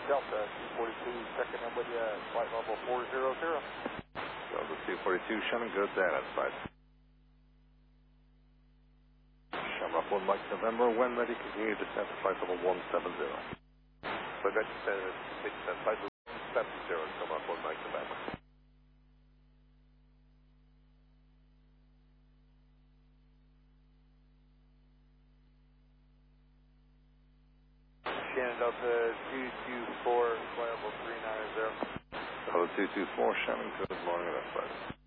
Delta 242, checking in with you at flight level 400. Delta 242, Shannon, good there, that's right. Shamrock 1 Mike November, when ready, continue descent to flight level 170. Flight ready descent, flight level 170, Shamrock 1 Mike November. Shannon Delta 224, flight level 390. Delta 224, Shannon, good morning, that's right.